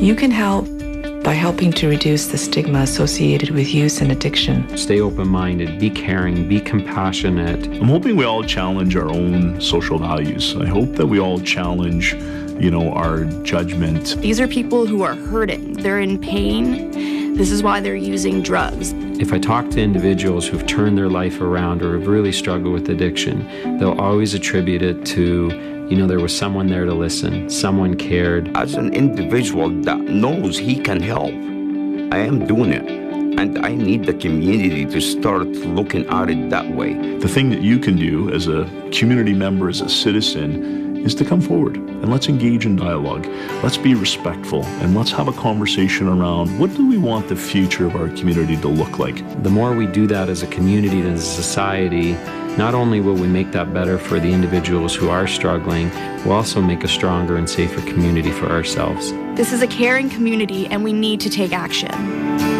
You can help by helping to reduce the stigma associated with use and addiction. Stay open-minded, be caring, be compassionate. I'm hoping we all challenge our own social values. I hope that we all challenge, our judgment. These are people who are hurting. They're in pain. This is why they're using drugs. If I talk to individuals who've turned their life around or have really struggled with addiction, they'll always attribute it to there was someone there to listen, someone cared. As an individual that knows he can help, I am doing it. And I need the community to start looking at it that way. The thing that you can do as a community member, as a citizen, is to come forward and let's engage in dialogue. Let's be respectful and let's have a conversation around what do we want the future of our community to look like. The more we do that as a community and as a society, not only will we make that better for the individuals who are struggling, we'll also make a stronger and safer community for ourselves. This is a caring community and we need to take action.